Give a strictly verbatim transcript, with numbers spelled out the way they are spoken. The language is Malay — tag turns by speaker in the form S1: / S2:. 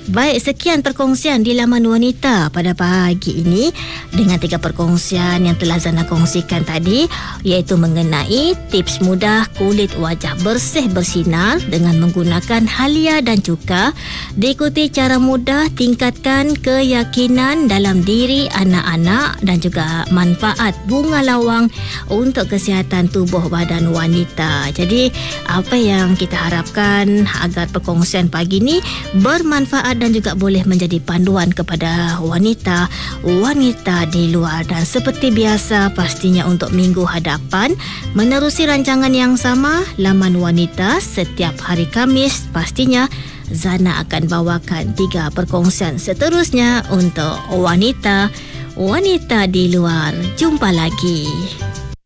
S1: Baik, sekian perkongsian di laman wanita pada pagi ini dengan tiga perkongsian yang telah Zana kongsikan tadi, iaitu mengenai tips mudah kulit wajah bersih bersinar dengan menggunakan halia dan cuka. Diikuti cara mudah tingkatkan keyakinan dalam diri anak-anak dan juga manfaat bunga lawang untuk kesihatan tubuh badan wanita. Jadi apa yang kita harapkan agar perkongsian pagi ini bermanfaat dan juga boleh menjadi panduan kepada wanita wanita di luar. Dan seperti biasa, pastinya untuk minggu hadapan menerusi rancangan yang sama, Laman Wanita, setiap hari Khamis, pastinya Zana akan bawakan tiga perkongsian seterusnya untuk wanita wanita di luar. Jumpa lagi.